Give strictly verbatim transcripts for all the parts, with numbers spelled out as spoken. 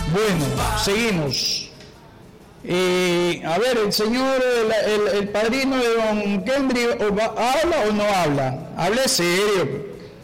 Bueno, seguimos. Eh, a ver, el señor, el, el, el padrino de don Kendrick, ¿habla o no habla? Hable serio.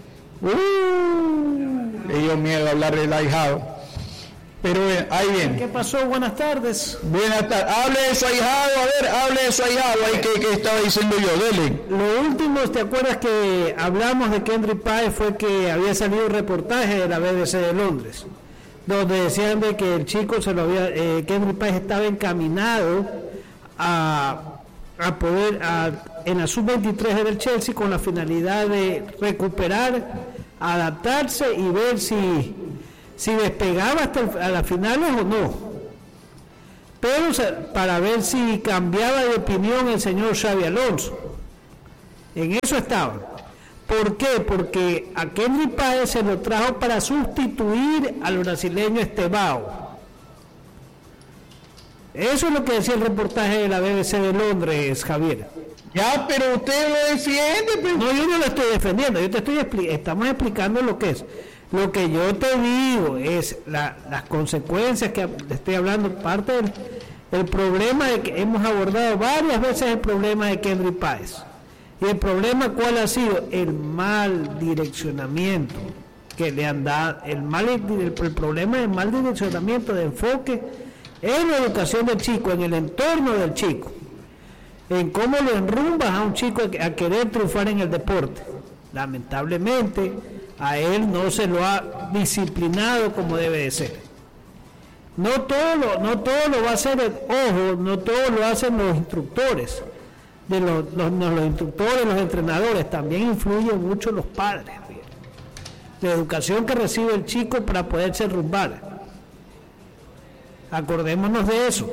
Uh, le dio miedo hablar del ahijado. Pero eh, ahí viene. ¿Qué pasó? Buenas tardes. Buenas tardes. Hable de su ahijado, a ver, hable de su ahijado. Ahí que, que estaba diciendo yo, dele. Lo último, ¿te acuerdas que hablamos de Kendrick Páez? Fue que había salido un reportaje de la B B C de Londres, donde decían de que el chico se lo había, eh, Kendrick Páez estaba encaminado a, a poder, a, en la sub veintitrés del Chelsea, con la finalidad de recuperar, adaptarse y ver si, si despegaba hasta el, a las finales o no. Pero o sea, para ver si cambiaba de opinión el señor Xabi Alonso. En eso estaban. ¿Por qué? Porque a Kendrick Páez se lo trajo para sustituir al brasileño Estevao. Eso es lo que decía el reportaje de la B B C de Londres, Javier. Ya, pero usted lo defiende. Pero... No, yo no lo estoy defendiendo, yo te estoy expli- estamos explicando lo que es. Lo que yo te digo es la, las consecuencias que te estoy hablando, parte del el problema de que hemos abordado varias veces el problema de Kendrick Páez. Y el problema, ¿cuál ha sido? El mal direccionamiento que le han dado, el mal el, el problema del mal direccionamiento de enfoque en la educación del chico, en el entorno del chico, en cómo lo enrumbas a un chico a, a querer triunfar en el deporte. Lamentablemente, a él no se lo ha disciplinado como debe de ser. No todo lo, no todo lo va a hacer el ojo, no todo lo hacen los instructores. De los, los, los instructores, los entrenadores, también influyen mucho los padres. La educación que recibe el chico para poderse rumbar. Acordémonos de eso.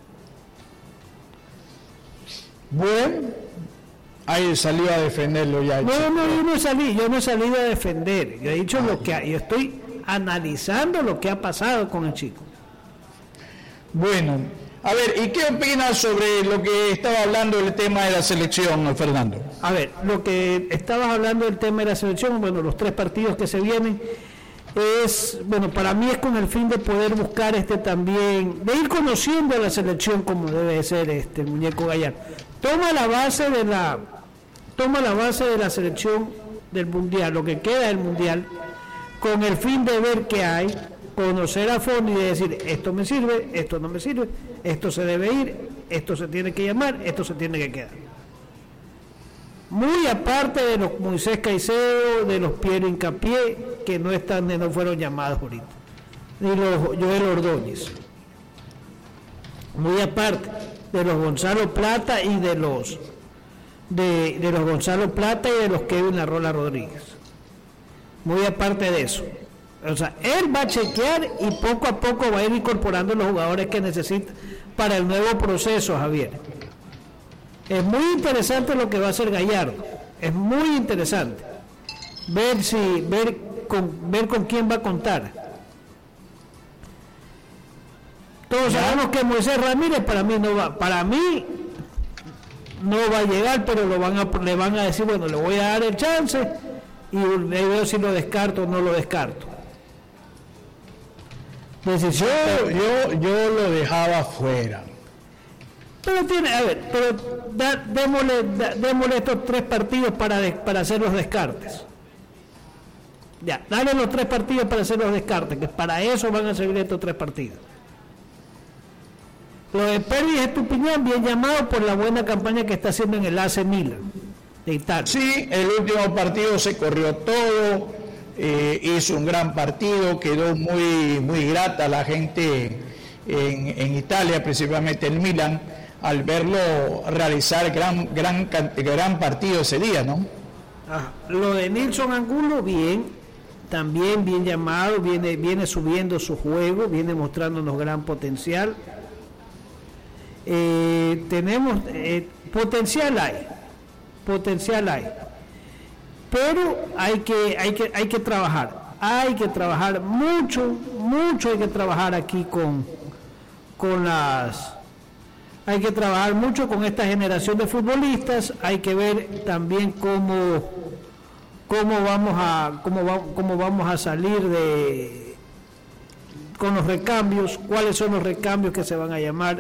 Bueno, ahí salió a defenderlo ya. No, chico. no, yo no salí, yo no he salido a defender. Yo he dicho ah, lo que ha, yo estoy analizando lo que ha pasado con el chico. Bueno. A ver, ¿y qué opinas sobre lo que estaba hablando del tema de la selección, Fernando? A ver, lo que estabas hablando del tema de la selección, bueno, los tres partidos que se vienen, es, bueno, para mí es con el fin de poder buscar este también, de ir conociendo a la selección como debe ser este muñeco Gallardo. Toma la base de la, toma la base de la selección del mundial, lo que queda del mundial, con el fin de ver qué hay, conocer a fondo y de decir, esto me sirve, esto no me sirve, esto se debe ir, esto se tiene que llamar, esto se tiene que quedar. Muy aparte de los Moisés Caicedo, de los Piero Hincapié, que no están, no fueron llamados ahorita, ni los Joel Ordóñez. Muy aparte de los Gonzalo Plata y de los de, de los Gonzalo Plata y de los Kevin La Rola Rodríguez. Muy aparte de eso. O sea, él va a chequear y poco a poco va a ir incorporando los jugadores que necesita para el nuevo proceso, Javier. Es muy interesante lo que va a hacer Gallardo. Es muy interesante ver si ver con ver con quién va a contar. Todos sabemos que Moisés Ramírez para mí no va, para mí no va a llegar, pero lo van a le van a decir, bueno, le voy a dar el chance y veo si lo descarto o no lo descarto. Decisión, yo, yo, yo lo dejaba fuera. Pero tiene, a ver, pero da, démosle, da, démosle estos tres partidos para, de, para hacer los descartes. Ya, dale los tres partidos para hacer los descartes, que para eso van a servir estos tres partidos. Lo de Pervis Estupiñán, bien llamado por la buena campaña que está haciendo en el A C Milan de Italia. Sí, el último partido se corrió todo. Eh, hizo un gran partido, quedó muy muy grata la gente en, en Italia, principalmente el Milan, al verlo realizar gran gran gran partido ese día, ¿no? Ah, lo de Nilson Angulo, bien, también bien llamado, viene viene subiendo su juego, viene mostrándonos gran potencial. Eh, tenemos eh, potencial hay, potencial hay. Pero hay que, hay que, hay que trabajar, hay que trabajar mucho, mucho hay que trabajar aquí con, con las, hay que trabajar mucho con esta generación de futbolistas, hay que ver también cómo, cómo vamos a, cómo va, cómo vamos a salir de, con los recambios, cuáles son los recambios que se van a llamar.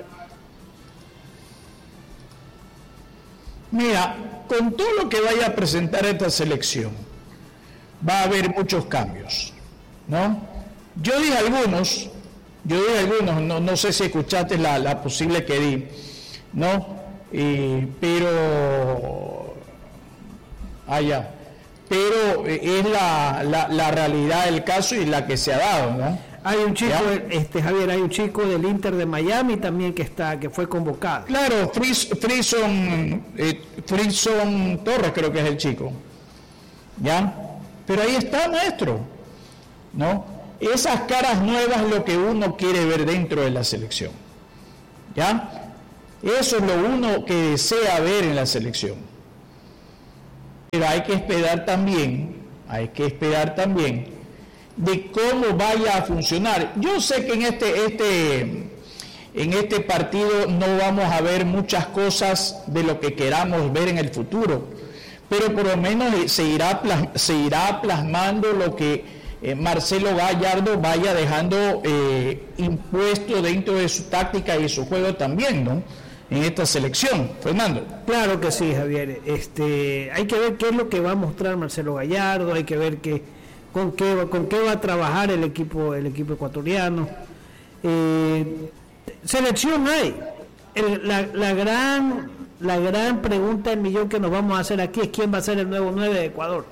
Mira, con todo lo que vaya a presentar esta selección, va a haber muchos cambios, ¿no? Yo dije algunos, yo dije algunos, no, no sé si escuchaste la, la posible que di, ¿no? Eh, pero, allá, ah, pero es la, la, la realidad del caso y la que se ha dado, ¿no? Hay un chico, ¿ya? este Javier, hay un chico del Inter de Miami también que está, que fue convocado. Claro, Frison, eh, Frison Torres creo que es el chico, ¿ya? Pero ahí está, maestro, ¿no? Esas caras nuevas es lo que uno quiere ver dentro de la selección, ¿ya? Eso es lo uno que desea ver en la selección. Pero hay que esperar también, hay que esperar también de cómo vaya a funcionar. Yo sé que en este, este, en este partido no vamos a ver muchas cosas de lo que queramos ver en el futuro, pero por lo menos se irá, se irá plasmando lo que eh, Marcelo Gallardo vaya dejando eh, impuesto dentro de su táctica y su juego también, ¿no? En esta selección, Fernando. Claro que sí, Javier. Este, hay que ver qué es lo que va a mostrar Marcelo Gallardo, hay que ver qué, con qué, con qué va a trabajar el equipo, el equipo ecuatoriano. Eh, selección hay. El, la, la gran, la gran pregunta del millón que nos vamos a hacer aquí es quién va a ser el nuevo nueve de Ecuador.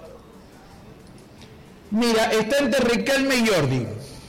Mira, está entre Riquelme y Jordi.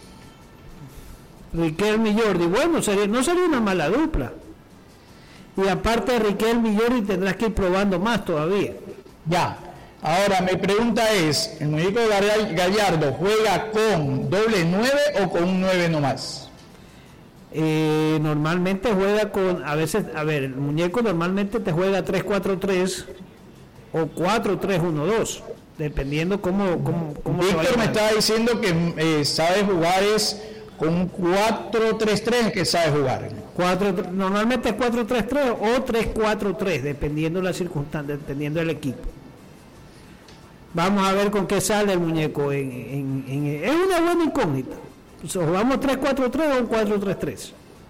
Riquelme y Jordi, bueno, sería, no sería una mala dupla. Y aparte de Riquelme y Jordi tendrás que ir probando más todavía. Ya, ahora mi pregunta es, ¿el muñeco Gallardo juega con doble nueve o con un nueve nomás? Eh, normalmente juega con, a veces, a ver, el muñeco normalmente te juega tres cuatro tres o cuatro tres uno dos, dependiendo cómo, cómo, cómo Víctor me estaba diciendo que eh, sabe jugar es con un cuatro tres tres que sabe jugar. cuatro, normalmente es cuatro tres tres o tres cuatro tres, dependiendo de la circunstancia, dependiendo del equipo. Vamos a ver con qué sale el muñeco. En, en, en, es una buena incógnita. ¿Vamos tres cuatro tres o un cuatro tres tres?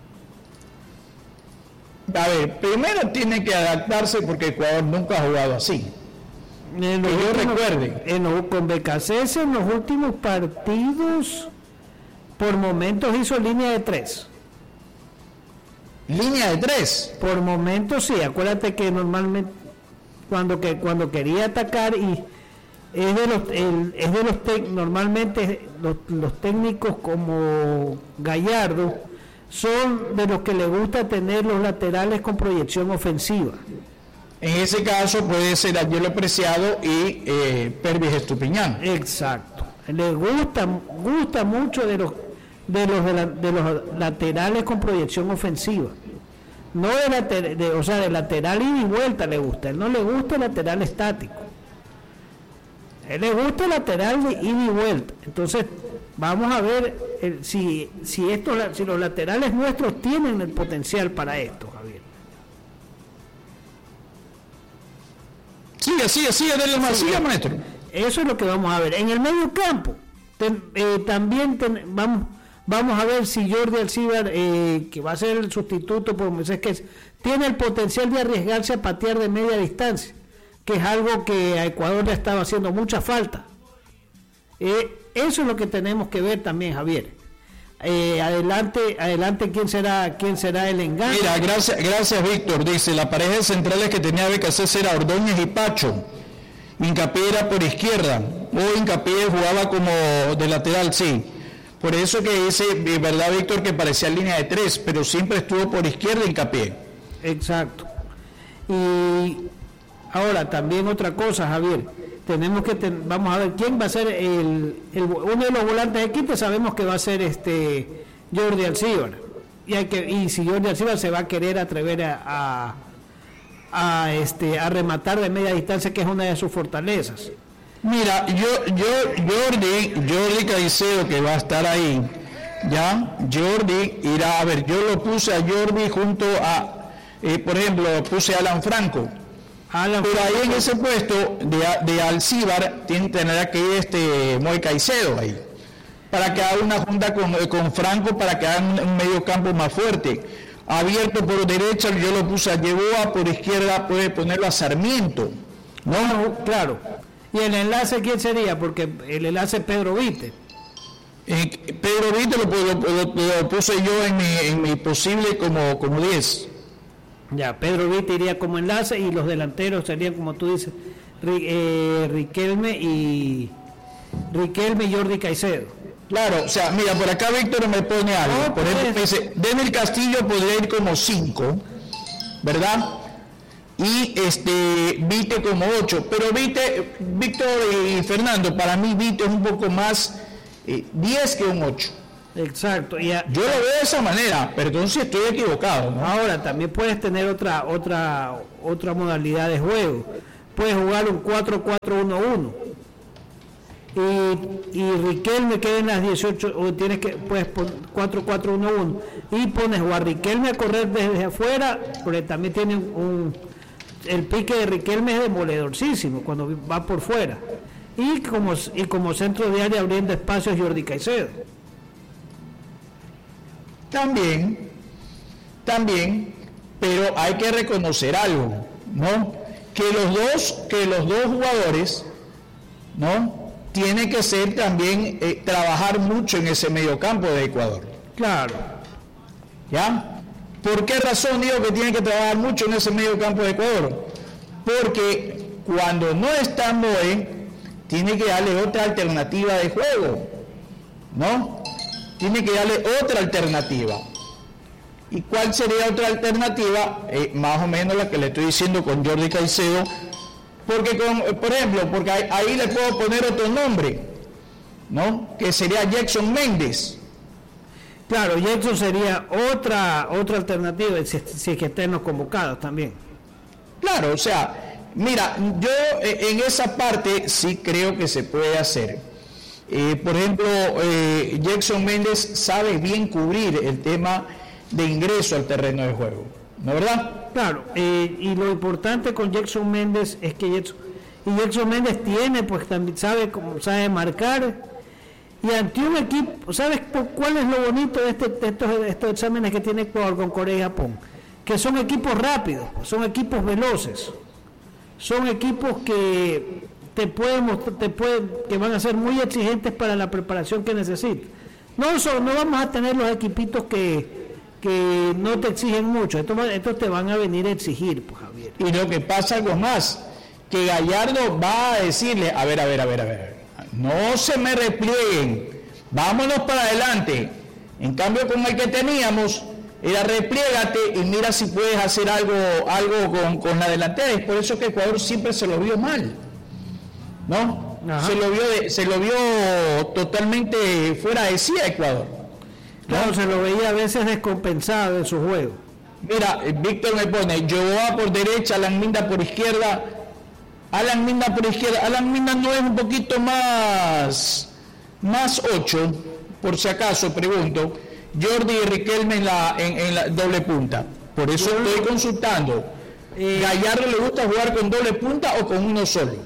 A ver, primero tiene que adaptarse porque Ecuador nunca ha jugado así. En que yo recuerde. En los, con B K C S en los últimos partidos, por momentos hizo línea de tres. Línea de tres. Por momentos sí, acuérdate que normalmente cuando que cuando quería atacar y es de los el, es de los te, normalmente los, los técnicos como Gallardo son de los que le gusta tener los laterales con proyección ofensiva. En ese caso puede ser Angelo Preciado y eh, Pervis Estupiñán. Exacto. Le gusta gusta mucho de los de los de, la, de los laterales con proyección ofensiva, no de, later, de o sea de lateral ida y vuelta le gusta, él no le gusta el lateral estático, él le gusta el lateral de ida y vuelta. Entonces vamos a ver el, si si estos si los laterales nuestros tienen el potencial para esto, Javier. Sigue, sigue, sigue, dale más, sigue, maestro. Eso es lo que vamos a ver. En el medio campo ten, eh, también ten, vamos Vamos a ver si Jordi Alcibar, eh, que va a ser el sustituto por Moisés, que es, tiene el potencial de arriesgarse a patear de media distancia, que es algo que a Ecuador le estaba haciendo mucha falta. Eh, eso es lo que tenemos que ver también, Javier. Eh, adelante, adelante, ¿quién será, quién será el engaño? Mira, gracias, gracias Víctor. Dice, la pareja de centrales que tenía B K C S era Ordóñez y Pacho. Hincapié era por izquierda, o Hincapié jugaba como de lateral, sí. Por eso que dice, verdad Víctor, que parecía línea de tres, pero siempre estuvo por izquierda Hincapié. Exacto. Y ahora también otra cosa, Javier, tenemos que ten, vamos a ver quién va a ser el, el uno de los volantes de quinta. Sabemos que va a ser este Jordi Alcibar, y hay que y si Jordi Alcibar se va a querer atrever a, a, a este a rematar de media distancia, que es una de sus fortalezas. Mira, yo, yo, Jordi, Jordi Caicedo, que va a estar ahí, ya, Jordi irá, a ver, yo lo puse a Jordi junto a, eh, por ejemplo, puse a Alan Franco, Alan pero Franco. Ahí en ese puesto de, de Alcibar tiene, tendrá que ir este Moy Caicedo ahí, para que haga una junta con, con Franco para que haga un, un medio campo más fuerte. Abierto por derecha, yo lo puse a Yeboah, por izquierda puede ponerlo a Sarmiento, ¿no? Claro. ¿Y el enlace quién sería? Porque el enlace es Pedro Vite. Eh, Pedro Vite lo, lo, lo, lo puse yo en mi, en mi posible como, como diez. Ya, Pedro Vite iría como enlace y los delanteros serían, como tú dices, eh, Riquelme y Riquelme y Jordi Caicedo. Claro, o sea, mira, por acá Víctor me pone algo. No, por ejemplo, me dice, Denel Castillo podría ir como cinco, ¿verdad? Y este Vite como ocho. Pero Vite, Víctor y Fernando, para mí Vite es un poco más eh, diez que un ocho. Exacto. Y a, yo lo veo de esa manera, pero entonces estoy equivocado, ¿no? Ahora, también puedes tener otra otra otra modalidad de juego. Puedes jugar un cuatro cuatro uno uno. Y, y Riquelme queda en las dieciocho, o tienes que, pues, cuatro cuatro uno uno, y pones o a Riquelme a correr desde afuera, porque también tiene un, el pique de Riquelme es demoledorcísimo cuando va por fuera, y como, y como centro de área abriendo espacios Jordi Caicedo. También, también, pero hay que reconocer algo, ¿no? Que los dos, que los dos jugadores, ¿no? Tiene que ser también eh, trabajar mucho en ese mediocampo de Ecuador. Claro. ¿Ya? ¿Por qué razón digo que tiene que trabajar mucho en ese mediocampo de Ecuador? Porque cuando no está Moe, tiene que darle otra alternativa de juego, ¿no? Tiene que darle otra alternativa. ¿Y cuál sería otra alternativa? Eh, más o menos la que le estoy diciendo con Jordi Caicedo. Porque, con, por ejemplo, porque ahí, ahí le puedo poner otro nombre, ¿no? Que sería Jackson Méndez. Claro, Jackson sería otra otra alternativa, si, si es que estén los convocados también. Claro, o sea, mira, yo eh, en esa parte sí creo que se puede hacer. Eh, por ejemplo, eh, Jackson Méndez sabe bien cubrir el tema de ingreso al terreno de juego, ¿no es verdad? Claro, eh, y lo importante con Jackson Méndez es que Jackson, y Jackson Méndez tiene, pues también sabe cómo sabe marcar, y ante un equipo, ¿sabes cuál es lo bonito de, este, de estos, de estos exámenes que tiene Ecuador con Corea y Japón? Que son equipos rápidos, son equipos veloces, son equipos que te pueden mostrar, te pueden, que van a ser muy exigentes para la preparación que necesitas. No, son, no vamos a tener los equipitos que que no te exigen mucho, estos, estos te van a venir a exigir, pues, Javier. Y lo que pasa algo más, que Gallardo va a decirle, a ver, a ver, a ver, a ver, no se me replieguen, vámonos para adelante. En cambio, con el que teníamos, era repliégate y mira si puedes hacer algo, algo con, con la delantera. Es por eso que Ecuador siempre se lo vio mal, ¿no? Ajá. Se lo vio, de, se lo vio totalmente fuera de sí a Ecuador. Claro, ¿no? Se lo veía a veces descompensado en su juego. Mira, Víctor me pone, Yeboah por derecha, Alan Minda por izquierda. Alan Minda por izquierda. Alan Minda no es un poquito más, más ocho, por si acaso, pregunto. Jordi y Riquelme en la, en, en la doble punta. Por eso Yo, estoy consultando. Eh, ¿Gallardo le gusta jugar con doble punta o con uno solo?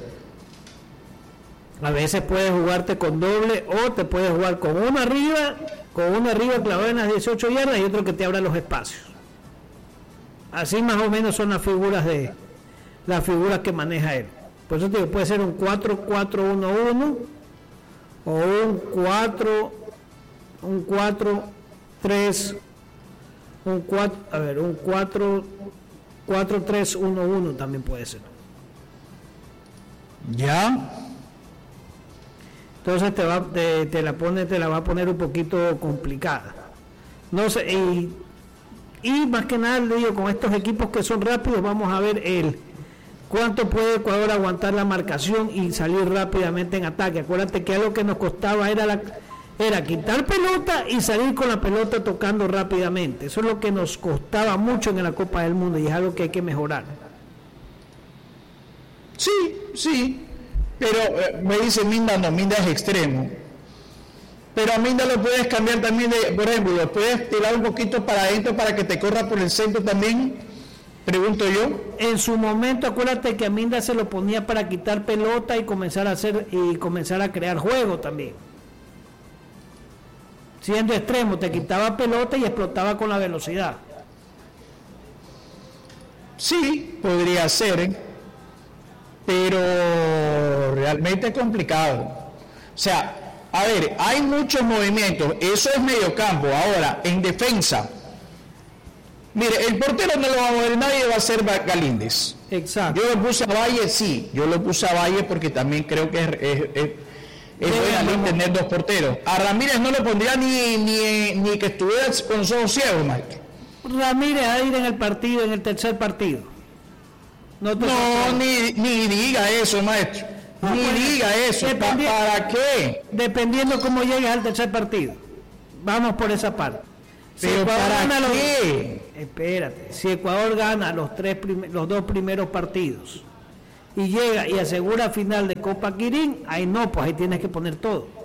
A veces puedes jugarte con doble o te puedes jugar con uno arriba, con uno arriba clavado en las dieciocho yardas y otro que te abra los espacios. Así más o menos son las figuras de las figuras que maneja él. Por eso te digo, puede ser un cuatro cuatro uno uno o un cuatro un cuatro tres un cuatro, a ver, un cuatro cuatro tres uno uno también puede ser. ¿Ya? Entonces te va te, te la pone te la va a poner un poquito complicada. No sé, y, y más que nada le digo, con estos equipos que son rápidos, vamos a ver el cuánto puede Ecuador aguantar la marcación y salir rápidamente en ataque. Acuérdate que algo que nos costaba era la era quitar pelota y salir con la pelota tocando rápidamente. Eso es lo que nos costaba mucho en la Copa del Mundo y es algo que hay que mejorar. Sí, sí. Pero eh, me dice Minda, no, Minda es extremo. Pero a Minda lo puedes cambiar también, de, por ejemplo, lo puedes tirar un poquito para adentro para que te corra por el centro también, pregunto yo. En su momento, acuérdate que a Minda se lo ponía para quitar pelota y comenzar a hacer y comenzar a crear juego también. siendo extremo, te quitaba pelota y explotaba con la velocidad. Sí, podría ser, pero realmente es complicado. O sea, a ver, hay muchos movimientos, eso es mediocampo. Ahora, en defensa, mire, el portero no lo va a mover nadie, va a ser Galíndez. Exacto. Yo lo puse a Valle, sí, yo lo puse a Valle porque también creo que es, es, es, es buena ley tener dos porteros. A Ramírez no le pondría ni, ni, ni que estuviera con los ojos ciegos, maestro. Ramírez a ir en el partido, en el tercer partido. No, no ni, ni diga eso, maestro. Ah, ni pues, diga eso. ¿Pa, ¿Para qué? Dependiendo cómo llegues al tercer partido. Vamos por esa parte. Pero si ¿para qué? Los, espérate. Si Ecuador gana los tres prim, los dos primeros partidos y llega y asegura final de Copa Quirín, ahí no, pues ahí tienes que poner todo.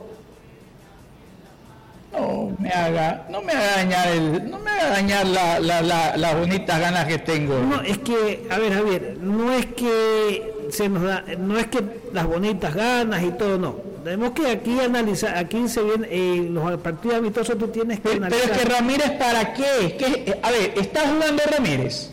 No me haga, no me haga dañar el, no me haga dañar la, la, la, las bonitas ganas que tengo. No, es que, a ver, Javier, no es que se nos da, no es que las bonitas ganas y todo, no. Tenemos que aquí analizar, aquí se viene, eh, los partidos amistosos tú tienes que pero, analizar. Pero es que Ramírez, ¿para qué? ¿Qué? A ver, ¿está jugando Ramírez?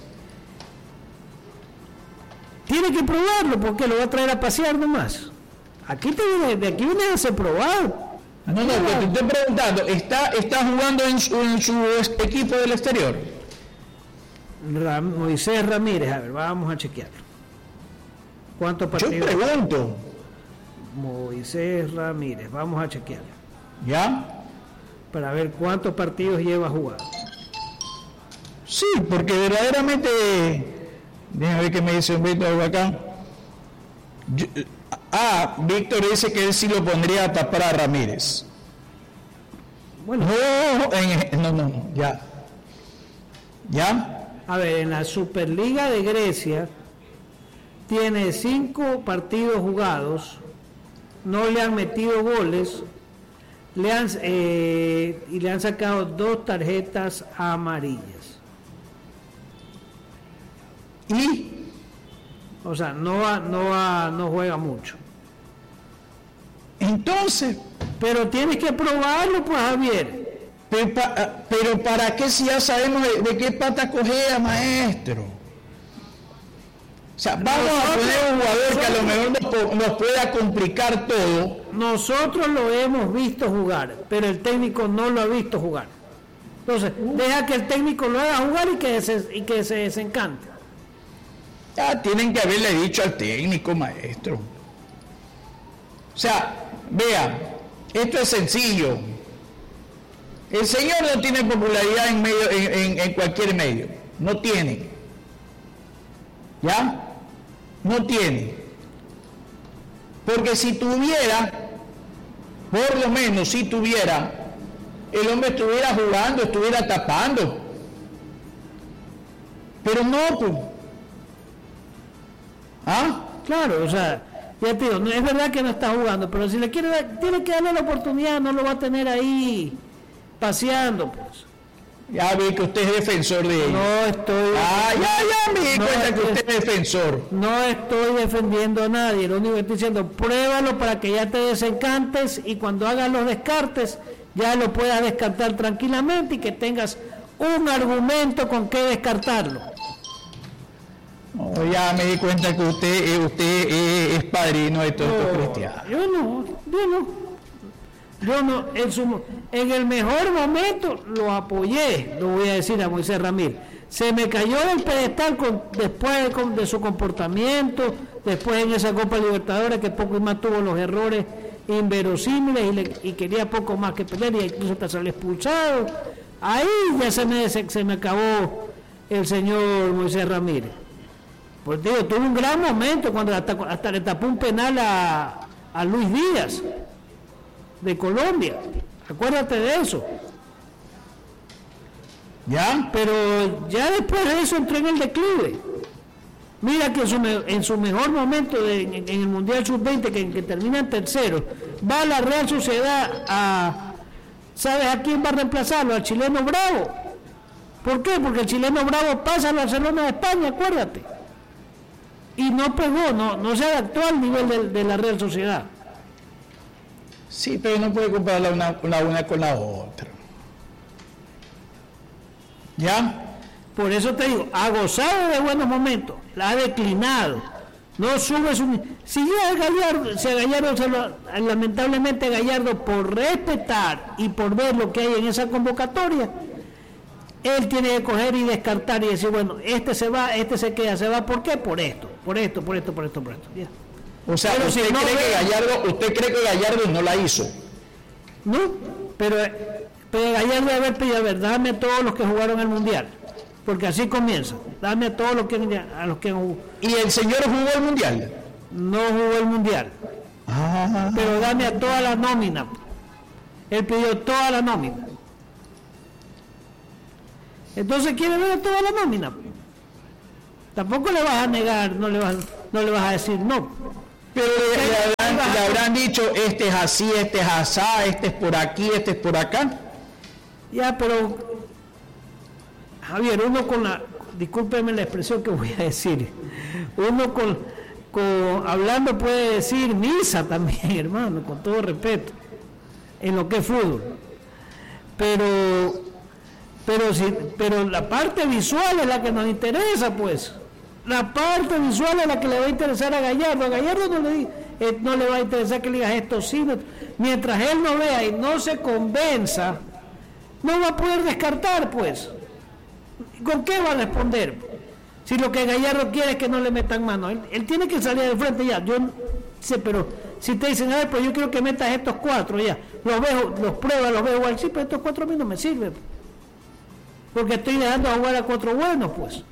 Tiene que probarlo, porque lo va a traer a pasear nomás. Aquí te viene, de aquí viene a ser probado. No, no, te estoy preguntando, ¿está, está jugando en su, en su equipo del exterior? Ram, Moisés Ramírez, a ver, vamos a chequearlo. ¿Cuántos partidos? Yo pregunto. Moisés Ramírez, vamos a chequearlo. ¿Ya? Para ver cuántos partidos lleva jugado. Sí, porque verdaderamente, déjame ver qué me dice un Víctor acá. Yo, Ah, Víctor dice que él sí lo pondría a tapar a Ramírez. Bueno, no, en, no, no, no, ya. ¿Ya? A ver, en la Superliga de Grecia tiene cinco partidos jugados, no le han metido goles, le han, eh, y le han sacado dos tarjetas amarillas. ¿Y? O sea, no, no, no juega mucho. Entonces, pero tienes que probarlo, pues, Javier. Pero, pa, pero ¿para qué si ya sabemos de, de qué pata cogea, maestro? O sea, vamos nosotros, a poner un jugador nosotros, que a lo mejor nos, nos pueda complicar todo. Nosotros lo hemos visto jugar, pero el técnico no lo ha visto jugar. Entonces, deja que el técnico lo haga jugar y que se, y que se desencante. Ya tienen que haberle dicho al técnico, maestro. O sea, vea, esto es sencillo. El señor no tiene popularidad en, medio, en, en, en cualquier medio. No tiene. ¿Ya? No tiene. Porque si tuviera, por lo menos si tuviera, el hombre estuviera jugando, estuviera tapando. Pero no, pues. ¿Ah? Claro, o sea, ya te digo, no, es verdad que no está jugando, pero si le quiere dar, tiene que darle la oportunidad, no lo va a tener ahí paseando, pues. Ya vi que usted es defensor de ellos. No estoy... Ah, ya, ya me di no cuenta estoy, que usted es defensor. No estoy defendiendo a nadie, lo único que estoy diciendo, pruébalo para que ya te desencantes y cuando hagas los descartes, ya lo puedas descartar tranquilamente y que tengas un argumento con que descartarlo. Oh, ya me di cuenta que usted, usted es padrino de todos estos cristianos. Yo no, yo no. Yo no, en, su, en el mejor momento lo apoyé, lo voy a decir a Moisés Ramírez. Se me cayó del pedestal con, después de, con, de su comportamiento, después en esa Copa Libertadores que poco y más tuvo los errores inverosímiles y, le, y quería poco más que pelear y incluso hasta salió expulsado. Ahí ya se me, se, se me acabó el señor Moisés Ramírez. Pues digo, tuvo un gran momento cuando hasta, hasta le tapó un penal a, a Luis Díaz de Colombia, acuérdate de eso. ¿Ya? Pero ya después de eso entró en el declive. Mira que en su, en su mejor momento de, en, en el Mundial sub veinte, que, que termina en tercero, va a la Real Sociedad a... ¿Sabes a quién va a reemplazarlo? Al chileno Bravo. ¿Por qué? Porque el chileno Bravo pasa al Barcelona de España, acuérdate. Y no pegó, no, no se adaptó al nivel de, de la Real Sociedad. Sí, pero no puede comparar la una, la una con la otra. ¿Ya? Por eso te digo, ha gozado de buenos momentos, la ha declinado. No sube su... Si ya Gallardo, si a Gallardo se lo, lamentablemente Gallardo, por respetar y por ver lo que hay en esa convocatoria, él tiene que coger y descartar y decir, bueno, este se va, este se queda, se va, ¿por qué? Por esto, por esto, por esto, por esto, por esto. Ya. O sea, pero ¿usted, si no cree ve... que Gallardo, ¿usted cree que Gallardo no la hizo? No, pero, pero Gallardo debe haber pedido, a ver, dame a todos los que jugaron el Mundial, porque así comienza, dame a todos los que, a los que han jugado. ¿Y el señor jugó el Mundial? No jugó el Mundial, ah. Pero dame a toda la nómina. Él pidió toda la nómina. Entonces quiere ver a toda la nómina. Tampoco le vas a negar, no le vas, no le vas a decir no. Pero le, le, habrán, le habrán dicho, este es así, este es asá, este es por aquí, este es por acá. Ya, pero Javier, uno con la, discúlpeme la expresión que voy a decir, uno con, con hablando puede decir misa también, hermano, con todo respeto, en lo que es fútbol. Pero Pero, si, pero la parte visual es la que nos interesa, pues. La parte visual es la que le va a interesar a Gallardo. A Gallardo no le, eh, no le va a interesar que le digas esto sí. No. Mientras él no vea y no se convenza, no va a poder descartar, pues. ¿Con qué va a responder? Si lo que Gallardo quiere es que no le metan mano. Él, él tiene que salir de frente ya. Yo sé, pero si te dicen, a ver, pues yo quiero que metas estos cuatro ya. Los veo, los pruebas, los veo igual. Sí, pero estos cuatro a mí no me sirven. Porque estoy dejando a jugar a cuatro buenos, pues.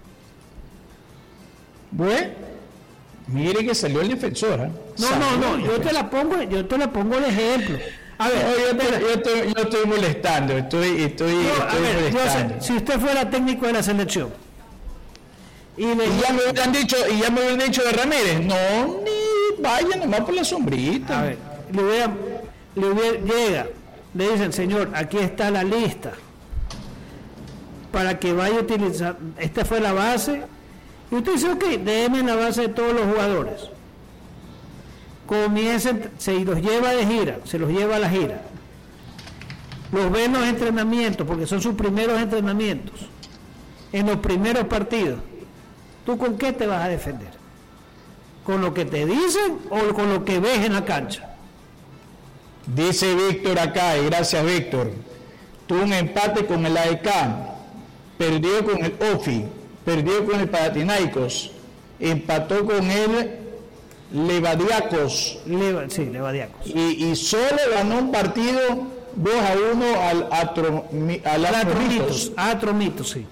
Bueno, mire que salió el defensor, ¿eh? No, salió no, no, yo te la pongo, yo te la pongo de ejemplo. A ver, no, yo, te, yo, estoy, yo estoy molestando, estoy, estoy, no, estoy ver, molestando. Yo, si usted fuera técnico de la selección y, le, y ya me hubieran dicho, y ya me hubieran dicho de Ramírez, no, ni vaya nomás por la sombrita. A ver, le hubiera, le hubiera, llega, le dicen, señor, aquí está la lista para que vaya a utilizar, esta fue la base, y usted dice, ok, déme la base de todos los jugadores, comiencen, se los lleva de gira, se los lleva a la gira, los ve en los entrenamientos, porque son sus primeros entrenamientos, en los primeros partidos. ¿Tú con qué te vas a defender? ¿Con lo que te dicen o con lo que ves en la cancha? Dice Víctor acá, y gracias Víctor, tuvo un empate con el A E K, perdió con el O F I, perdió con el Panathinaikos, empató con el Levadiakos, Leva, sí, Levadiakos. Y, y solo ganó un partido dos a uno al Atromi, al Atromitos. Atromitos, sí.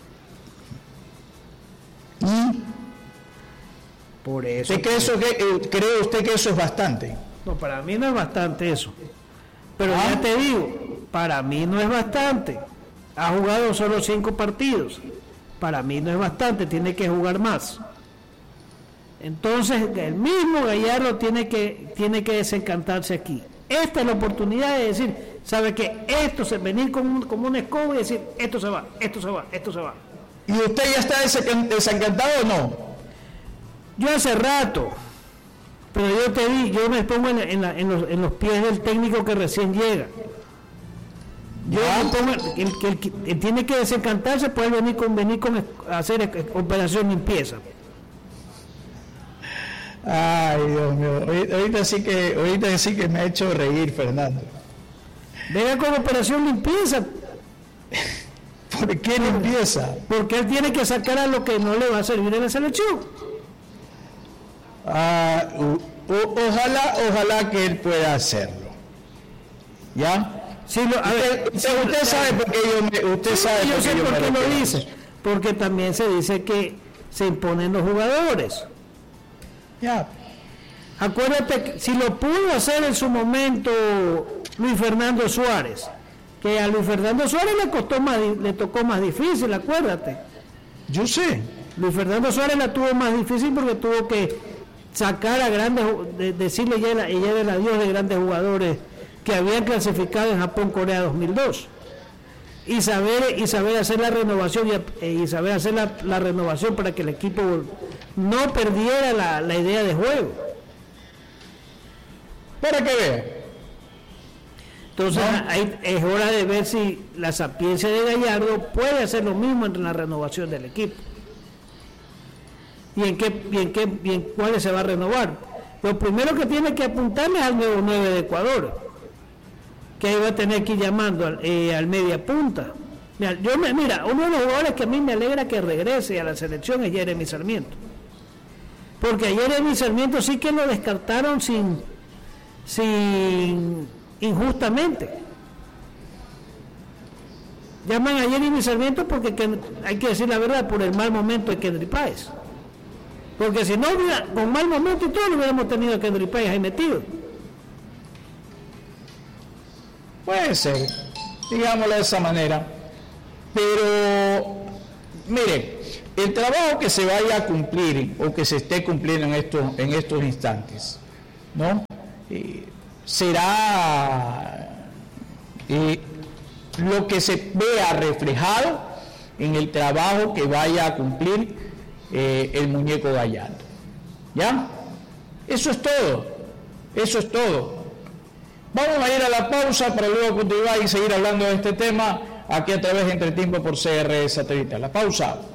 ¿Y? Por eso. ¿Usted cree, eso que, eh, ¿Cree usted que eso es bastante? No, para mí no es bastante eso. Pero ¿Ah? ya te digo, para mí no es bastante. Ha jugado solo cinco partidos. Para mí no es bastante, tiene que jugar más. Entonces, el mismo Gallardo tiene que, tiene que desencantarse aquí. Esta es la oportunidad de decir, ¿sabe qué? Esto se venir como, como una escoba y decir, esto se va, esto se va, esto se va. ¿Y usted ya está desencantado o no? Yo hace rato, pero yo te di, yo me pongo en, en, la, en, los, en los pies del técnico que recién llega. Yo me pongo, el, el, el, el tiene que desencantarse, puede venir con venir con hacer operación limpieza. Ay, Dios mío, ahorita sí que, ahorita sí que me ha hecho reír, Fernando. Venga con operación limpieza. ¿Por qué limpieza? Porque él tiene que sacar a lo que no le va a servir en la selección. Ah, o, o, ojalá, ojalá que él pueda hacerlo. ¿Ya? Sí, lo, a ver, usted, usted, usted sabe por qué yo me, usted sí, sabe yo por sé qué yo por me qué lo refiero. dice, porque también se dice que se imponen los jugadores. Ya. Acuérdate que si lo pudo hacer en su momento Luis Fernando Suárez, que a Luis Fernando Suárez le costó más, le tocó más difícil, acuérdate. Yo sé. Luis Fernando Suárez la tuvo más difícil porque tuvo que sacar a grandes, de, decirle ya la, ella el adiós de grandes jugadores que habían clasificado en Japón Corea dos mil dos y saber y saber hacer la renovación y, y saber hacer la, la renovación para que el equipo no perdiera la, la idea de juego. Para que vea. Entonces ¿no? hay, es hora de ver si la sapiencia de Gallardo puede hacer lo mismo en la renovación del equipo. ¿Y en qué, y en qué, y en cuáles se va a renovar? Lo primero que tiene que apuntarle es al nuevo nueve de Ecuador, que ahí va a tener que ir llamando al, eh, al media punta. Mira, yo me, mira, uno de los jugadores que a mí me alegra que regrese a la selección es Jeremy Sarmiento. Porque a Jeremy Sarmiento sí que lo descartaron sin, sin injustamente. Llaman a Jeremy Sarmiento porque que, hay que decir la verdad, por el mal momento de Kendry Páez. Porque si no hubiera, con mal momento y todo, lo hubiéramos tenido a Kendry Páez ahí metido. Puede ser, digámoslo de esa manera. Pero, mire, el trabajo que se vaya a cumplir o que se esté cumpliendo en estos, en estos instantes, ¿no? Eh, será eh, lo que se vea reflejado en el trabajo que vaya a cumplir eh, el muñeco Gallardo. ¿Ya? Eso es todo. Eso es todo. Vamos a ir a la pausa para luego continuar y seguir hablando de este tema aquí a través de Entretiempo por C R Satelital. La pausa.